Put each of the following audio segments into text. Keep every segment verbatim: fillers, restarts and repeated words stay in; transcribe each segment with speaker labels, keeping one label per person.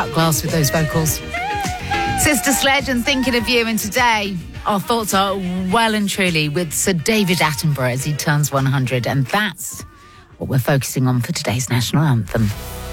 Speaker 1: cut glass with those vocals. Sister Sledge and Thinking of You, and today our thoughts are well and truly with Sir David Attenborough as he turns one hundred, and that's what we're focusing on for today's national anthem.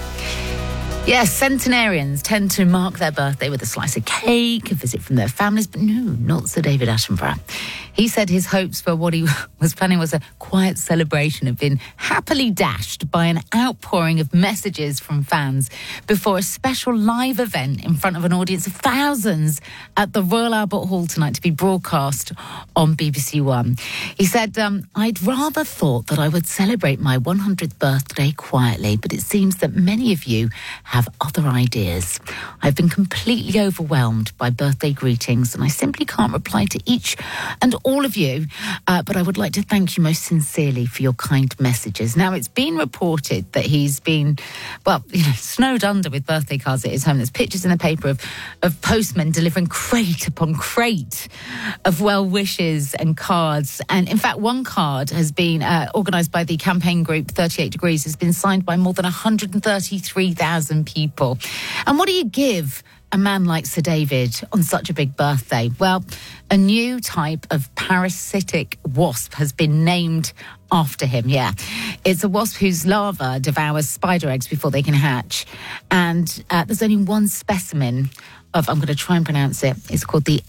Speaker 1: Yes, centenarians tend to mark their birthday with a slice of cake, a visit from their families, but no, not Sir David Attenborough. He said his hopes for what he was planning was a quiet celebration have been happily dashed by an outpouring of messages from fans before a special live event in front of an audience of thousands at the Royal Albert Hall tonight to be broadcast on B B C One. He said, um, I'd rather thought that I would celebrate my one hundredth birthday quietly, but it seems that many of you have other ideas. I've been completely overwhelmed by birthday greetings and I simply can't reply to each and all of you, uh, but I would like to thank you most sincerely for your kind messages. Now, it's been reported that he's been, well, you know, snowed under with birthday cards at his home. There's pictures in the paper of, of postmen delivering crate upon crate of well wishes and cards. And in fact, one card has been uh, organised by the campaign group thirty-eight degrees, has been signed by more than one hundred thirty-three thousand people. And what do you give a man like Sir David on such a big birthday? Well, a new type of parasitic wasp has been named after him, yeah. It's a wasp whose larva devours spider eggs before they can hatch. And uh, there's only one specimen of, I'm going to try and pronounce it, it's called the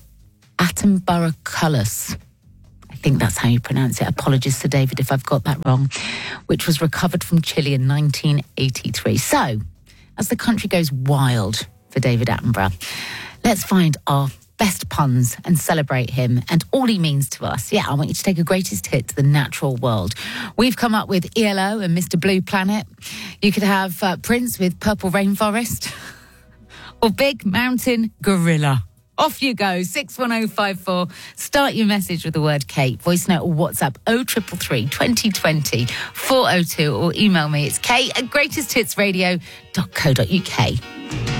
Speaker 1: Attenborough I think that's how you pronounce it. Apologies, Sir David, if I've got that wrong, which was recovered from Chile in nineteen eighty-three. So, as the country goes wild for David Attenborough, let's find our best puns and celebrate him and all he means to us. Yeah, I want you to take a greatest hit to the natural world. We've come up with E L O and Mister Blue Planet. You could have uh, Prince with Purple Rainforest or Big Mountain Gorilla. Off you go, six one oh five four. Start your message with the word Kate. Voice note or WhatsApp oh three three three, twenty twenty, four oh two, or email me. It's kate at greatest hits radio dot co dot uk.